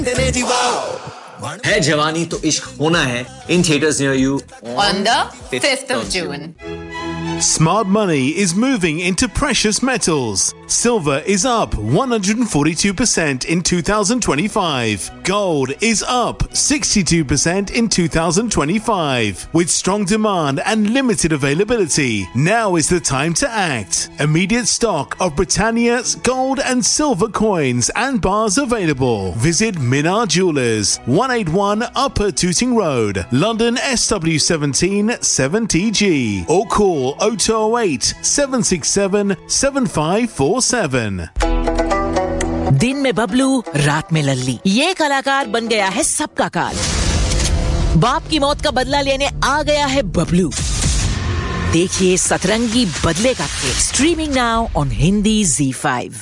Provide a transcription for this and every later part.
है जवानी तो इश्क होना है in theaters near you on the 5th of June. Smart money is moving into precious metals. Silver is up 142% in 2025. Gold is up 62% in 2025. With strong demand and limited availability, now is the time to act. Immediate stock of Britannia's gold and silver coins and bars available. Visit Minar Jewelers, 181 Upper Tooting Road, London SW17 7TG, or call 0208 767 7547. दिन में बबलू, रात में लल्ली, ये कलाकार बन गया है सबका काल। बाप की मौत का बदला लेने आ गया है बबलू। देखिए सतरंगी बदले का खेल, streaming now on Hindi Z5.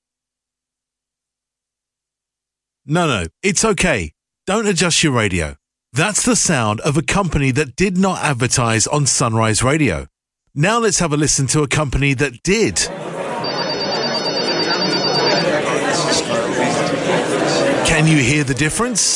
No, it's okay. Don't adjust your radio. That's the sound of a company that did not advertise on Sunrise Radio. Now let's have a listen to a company that did. Can you hear the difference?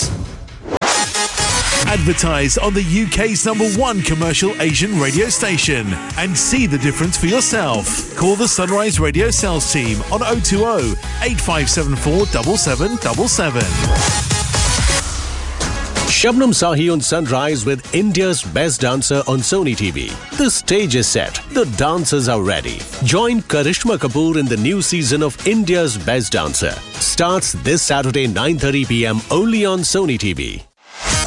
Advertise on the UK's #1 commercial Asian radio station and see the difference for yourself. Call the Sunrise Radio sales team on 020 8574 7777. Shabnam Sahi on Sunrise with India's Best Dancer on Sony TV. The stage is set. The dancers are ready. Join Karishma Kapoor in the new season of India's Best Dancer. Starts this Saturday 9:30 p.m. only on Sony TV.